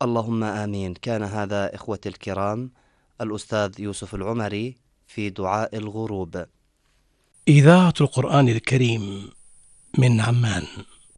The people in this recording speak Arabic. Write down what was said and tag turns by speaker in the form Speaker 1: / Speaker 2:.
Speaker 1: اللهم آمين. كان هذا إخوتي الكرام الأستاذ يوسف العمري في دعاء الغروب.
Speaker 2: إذاعة القرآن الكريم من عمان.